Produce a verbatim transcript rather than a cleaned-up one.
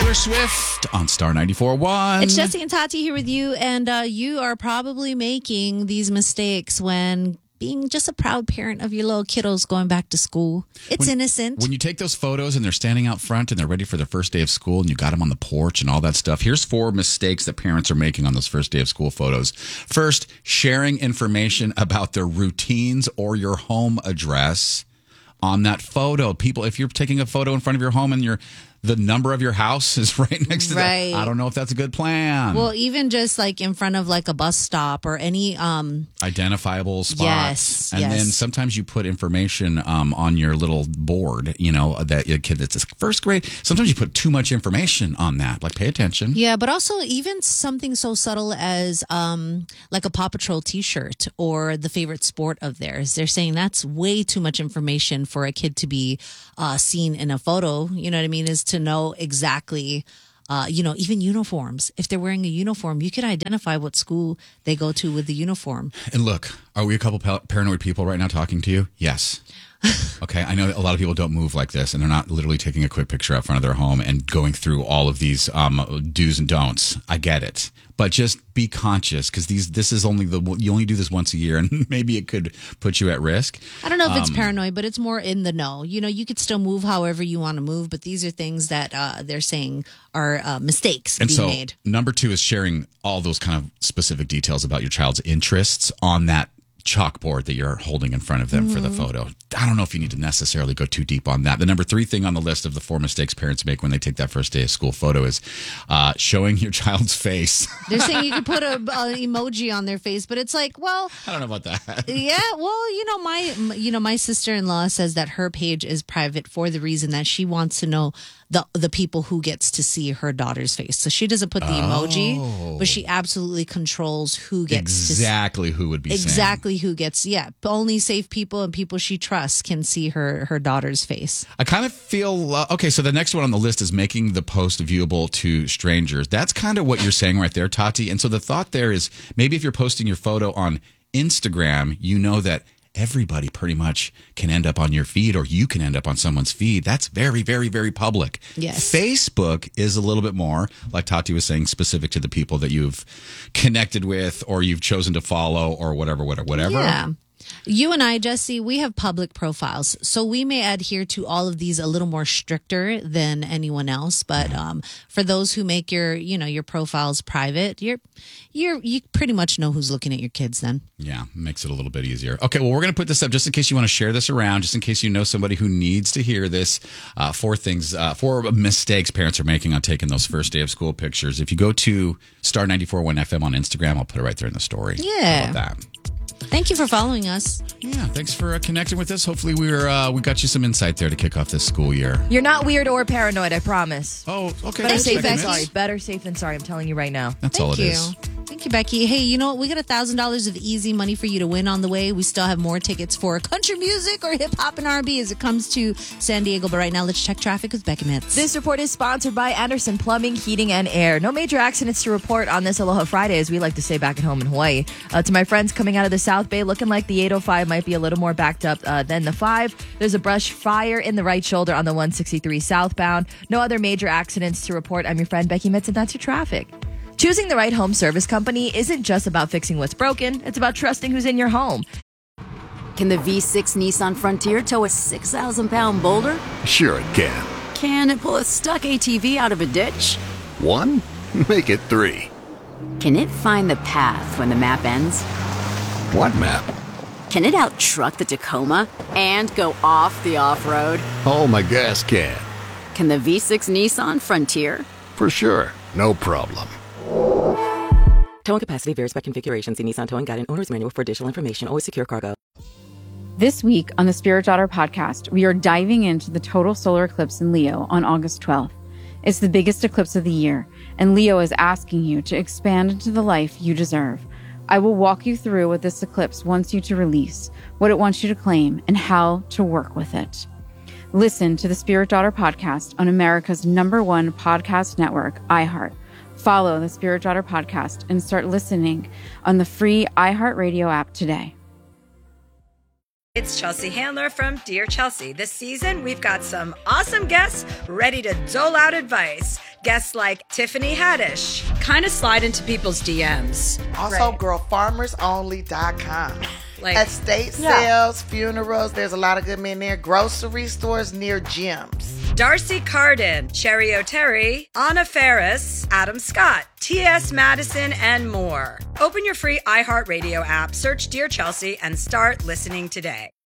Taylor Swift on Star ninety-four point one. It's Jesse and Tati here with you, and uh, you are probably making these mistakes when being just a proud parent of your little kiddos going back to school. It's when, innocent. When you take those photos and they're standing out front and they're ready for their first day of school and you got them on the porch and all that stuff, here's four mistakes that parents are making on those first day of school photos. First, sharing information about their routines or your home address on that photo. People, if you're taking a photo in front of your home and you're the number of your house is right next to right. that. I don't know if that's a good plan. Well, even just like in front of like a bus stop or any um identifiable spots. Yes, and yes. then sometimes you put information um, on your little board, you know, that your kid that's first grade. Sometimes you put too much information on that. Like, pay attention. Yeah, but also even something so subtle as um like a Paw Patrol t-shirt or the favorite sport of theirs. They're saying that's way too much information for a kid to be uh, seen in a photo. You know what I mean? Is to know exactly, uh, you know, even uniforms. If they're wearing a uniform, you can identify what school they go to with the uniform. And look, are we a couple pa- paranoid people right now talking to you? Yes. Okay, I know that a lot of people don't move like this, and they're not literally taking a quick picture out front of their home and going through all of these um, do's and don'ts. I get it, but just be conscious because these this is only the you only do this once a year, and maybe it could put you at risk. I don't know if it's um, paranoid, but it's more in the know. You know, you could still move however you want to move, but these are things that uh, they're saying are uh, mistakes and being so, made. Number two is sharing all those kind of specific details about your child's interests on that chalkboard that you're holding in front of them mm. for the photo. I don't know if you need to necessarily go too deep on that. The number three thing on the list of the four mistakes parents make when they take that first day of school photo is uh, showing your child's face. They're saying you could put a, a emoji on their face, but it's like, well, I don't know about that. Yeah, well, you know, my you know my sister-in-law says that her page is private for the reason that she wants to know the the people who gets to see her daughter's face. So she doesn't put the oh. emoji, but she absolutely controls who gets exactly to, who would be exactly saying. who gets. Yeah, only safe people and people she trusts can see her her daughter's face. I kind of feel uh, okay. So the next one on the list is making the post viewable to strangers. That's kind of what you're saying right there, Tati. And so the thought there is maybe if you're posting your photo on Instagram, you know that everybody pretty much can end up on your feed, or you can end up on someone's feed. That's very, very, very public. Yes. Facebook is a little bit more, like Tati was saying, specific to the people that you've connected with or you've chosen to follow or whatever, whatever, whatever. Yeah. You and I, Jesse, we have public profiles, so we may adhere to all of these a little more stricter than anyone else. But um, for those who make your, you know, your profiles private, you're, you're, you pretty much know who's looking at your kids. Then, yeah, makes it a little bit easier. Okay, well, we're going to put this up just in case you want to share this around, just in case you know somebody who needs to hear this. Uh, four things, uh, four mistakes parents are making on taking those first day of school pictures. If you go to Star ninety-four point one F M on Instagram, I'll put it right there in the story. Yeah, How about that? Thank you for following us. Yeah, thanks for uh, connecting with us. Hopefully we were uh, we got you some insight there to kick off this school year. You're not weird or paranoid, I promise. Oh, okay. Better safe than Becky. sorry. Better safe than sorry. I'm telling you right now. That's Thank all it you. is. Thank you, Becky. Hey, you know what? We got one thousand dollars of easy money for you to win on the way. We still have more tickets for country music or hip-hop and R and B as it comes to San Diego. But right now, let's check traffic with Becky Mitz. This report is sponsored by Anderson Plumbing, Heating, and Air. No major accidents to report on this Aloha Friday, as we like to say back at home in Hawaii. Uh, to my friends coming out of the South Bay, looking like the eight oh five might be a little more backed up uh, than the five. There's a brush fire in the right shoulder on the one sixty-three southbound. No other major accidents to report. I'm your friend Becky Mitz, and that's your traffic. Choosing the right home service company isn't just about fixing what's broken. It's about trusting who's in your home. Can the V six Nissan Frontier tow a six thousand pound boulder? Sure it can. Can it pull a stuck A T V out of a ditch? One? Make it three. Can it find the path when the map ends? What map? Can it out-truck the Tacoma and go off the off-road? Oh, my gas can. Can the V six Nissan Frontier? For sure. No problem. Towing capacity varies by configuration. See Nissan Towing Guide and Owner's Manual for additional information. Always secure cargo. This week on the Spirit Daughter podcast, we are diving into the total solar eclipse in Leo on August twelfth. It's the biggest eclipse of the year, and Leo is asking you to expand into the life you deserve. I will walk you through what this eclipse wants you to release, what it wants you to claim, and how to work with it. Listen to the Spirit Daughter podcast on America's number one podcast network, iHeart. Follow the Spirit Daughter podcast and start listening on the free iHeartRadio app today. It's Chelsea Handler from Dear Chelsea. This season, we've got some awesome guests ready to dole out advice. Guests like Tiffany Haddish kind of slide into people's D Ms. Also, girl farmers only dot com. Like, estate yeah. sales, funerals, there's a lot of good men there. Grocery stores near gyms. Darcy Carden, Cherry O'Terry, Anna Ferris, Adam Scott, T S Madison, and more. Open your free iHeartRadio app, search Dear Chelsea, and start listening today.